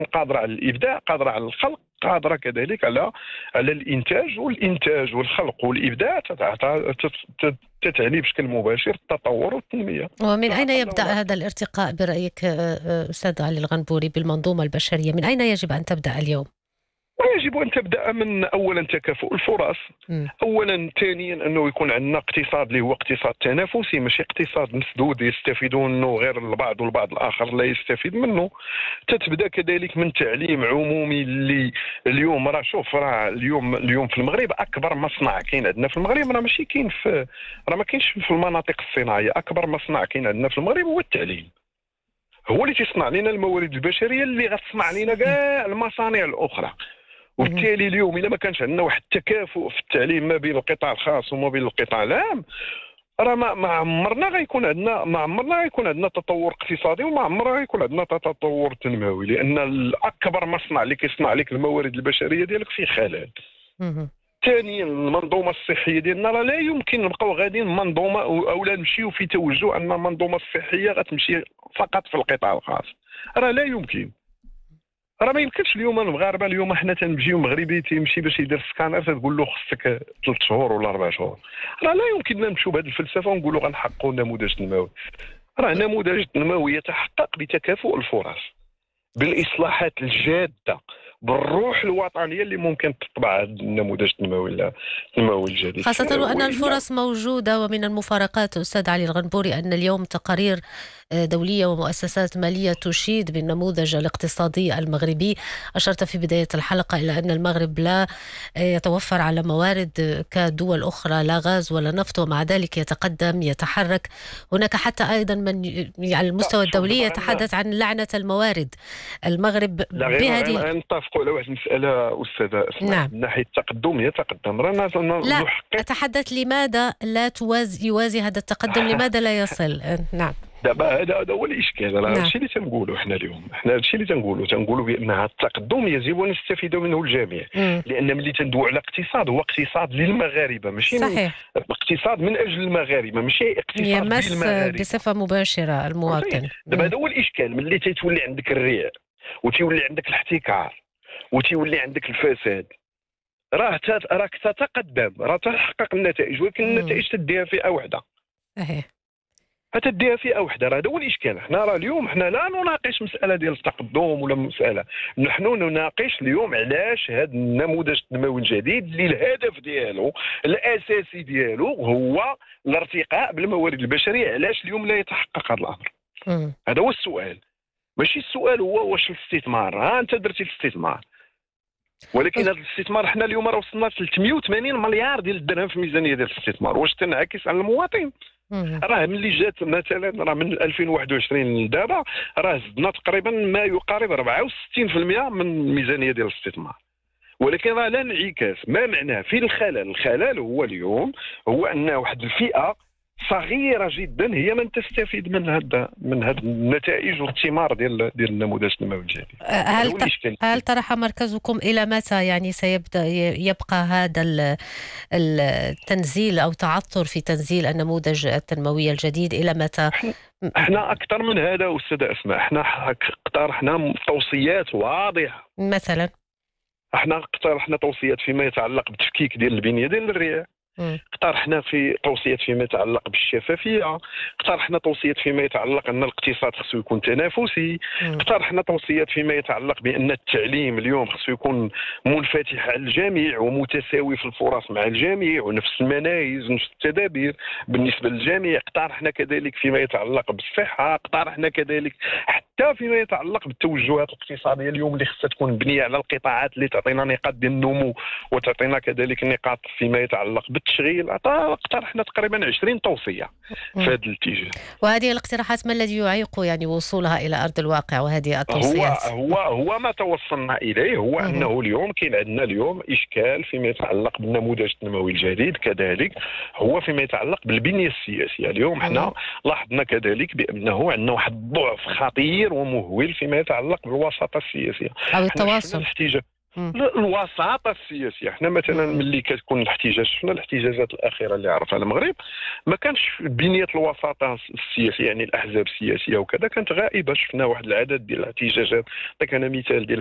قادرة على الإبداع، قادرة على الخلق، قادرة كذلك على الإنتاج والخلق والإبداع، تتعني بشكل مباشر التطور والتنمية. ومن أين فهذا يبدأ هو هذا الارتقاء برأيك أستاذ علي الغنبوري بالمنظومة البشرية؟ من أين يجب أن تبدأ اليوم؟ ويجب أن تبدأ من أولا تكافؤ الفرص، مم. أولا. ثانيا أنه يكون عندنا اقتصاد اللي هو اقتصاد تنافسي، ماشي اقتصاد مسدود يستفيدون منه غير البعض والبعض الآخر لا يستفيد منه. تتبدأ كذلك من تعليم عمومي اللي اليوم راه اليوم في المغرب أكبر مصنع كاين عندنا في المغرب ماشي كاين ما كاينش في المناطق الصناعية. أكبر مصنع كاين عندنا في المغرب هو التعليم، هو اللي تصنع لنا الموارد البشرية اللي غتصنع لنا كاع المصانع الأخرى. مم. وبالتالي اليوم إذا ما كانش عندنا واحد التكافؤ في التعليم ما بين القطاع الخاص وما بين القطاع العام، راه ما عمرنا غيكون عندنا تطور اقتصادي، وما عمرنا غيكون عندنا تطور تنموي، لأن الأكبر مصنع اللي كيصنع لك الموارد البشرية ديالك فيه خلل. مم. ثانيا المنظومه الصحيه ديالنا راه لا يمكن نبقاو غاديين منظومه او لا نمشيو في توجه ان المنظومه الصحيه غتمشي فقط في القطاع الخاص. راه لا يمكن. راه ما يمكنش اليوم المغاربه، اليوم حنا تنمشيو مغربي تيمشي باش يدير سكانر تقول له خصك 3 شهور ولا 4 شهور. راه لا يمكننا نمشيو بهذه الفلسفه ونقولوا غنحققوا نموذج تنموي. راه نموذج التنموي يتحقق بتكافؤ الفرص، بالاصلاحات الجاده، بالروح الوطنيه اللي ممكن تطبع النموذج التنموي الجديد. خاصة وأن الفرص موجودة. ومن المفارقات أستاذ علي الغنبوري أن اليوم تقارير دولية ومؤسسات مالية تشيد بالنموذج الاقتصادي المغربي. أشرت في بداية الحلقة إلى أن المغرب لا يتوفر على موارد كدول أخرى، لا غاز ولا نفط، ومع ذلك يتقدم يتحرك. هناك حتى أيضا من على المستوى الدولي يتحدث عن لعنة الموارد. المغرب لا غير نتفقوا على واحد المسألة أستاذة أسماء. نعم. من ناحية التقدم يتقدم، رانا لا نحقق. أتحدث لماذا لا يوازي هذا التقدم، لماذا لا يصل؟ نعم. دابا هذا هو الاشكال. راه نعم. هادشي اللي تنقولوا حنا اليوم، حنا هادشي اللي تنقولوا بان هذا التقدم يجب ان نستفيد منه الجميع. لان ملي تندوي على اقتصاد هو اقتصاد للمغاربه، ماشي صحيح. اقتصاد من اجل المغاربه، ماشي اقتصاد يمس بالمغاربه بصفة مباشرة المواطن. دابا هذا هو الاشكال. ملي تولي عندك الريع وتولي عندك الاحتكار وتولي عندك الفساد، راك تتقدم، راه تحقق النتائج، ولكن النتائج تديها فئه واحده. صحيح. تديها فئه واحده. هذا هو الاشكال. حنا اليوم لا نناقش مساله ديال التقدم ولا مساله، نحن نناقش اليوم علاش هذا النموذج التنموي الجديد اللي الهدف ديالو الاساسي ديالو هو الارتقاء بالموارد البشريه، علاش اليوم لا يتحقق هذا الامر. هذا هو السؤال. ماشي السؤال هو واش الاستثمار، انت درتي الاستثمار، ولكن هذا الاستثمار حنا اليوم راه وصلنا ل 380 مليار ديال الدرهم في الميزانيه ديال الاستثمار. واش تنعكس على المواطن؟ راه ملي جات مثلا راه من 2021 لدابا راه زدنا تقريبا ما يقارب 64% من الميزانيه ديال الاستثمار، ولكن راه لا انعكاس. ما معناه في الخلل هو اليوم هو ان واحد الفئه صغيره جدا هي من تستفيد من هذا النتائج والثمار ديال النموذج التنموي الجديد. هل طرح مركزكم الى متى يعني سيبدا يبقى هذا التنزيل او تعثر في تنزيل النموذج التنموي الجديد؟ الى متى؟ احنا اكثر من هذا استاذه اسماء. احنا اقترحنا توصيات واضحه. مثلا احنا اقترحنا توصيات فيما يتعلق بالتفكيك ديال البنيه ديال الريع، اقترحنا في توصيات فيما يتعلق بالشفافيه، اقترحنا توصيات فيما يتعلق ان الاقتصاد خصو يكون تنافسي، اقترحنا توصيات فيما يتعلق بان التعليم اليوم خصو يكون منفتح على الجميع ومتساوي في الفرص مع الجميع، ونفس المناهج ونفس التدابير بالنسبه للجميع. اقترحنا كذلك فيما يتعلق بالصحه، اقترحنا كذلك حتى فيما يتعلق بالتوجهات الاقتصاديه اليوم اللي خصها تكون مبنيه على القطاعات اللي تعطينا نقاط ديال النمو وتعطينا كذلك نقاط فيما يتعلق بالتشغيل. اقترحنا تقريبا 20 توصيه في هذا الاتجاه. وهذه الاقتراحات ما الذي يعيق يعني وصولها الى ارض الواقع؟ وهذه التوصيات هو ما توصلنا اليه هو انه اليوم كاين عندنا اليوم اشكال فيما يتعلق بالنموذج التنموي الجديد، كذلك هو فيما يتعلق بالبنيه السياسيه. اليوم احنا لاحظنا كذلك بانه عندنا واحد الضعف خطير ومهول فيما يتعلق بالوساطه السياسيه او التواصل. الوساطه السياسيه. احنا مثلا ملي كتكون الاحتجاج، شفنا الاحتجاجات الاخيره اللي عرفها المغرب، ما كانش بنيه الوساطه السياسيه، يعني الاحزاب السياسيه وكذا كانت غائبه. شفنا واحد العدد ديال الاحتجاجات. عطيك انا مثال ديال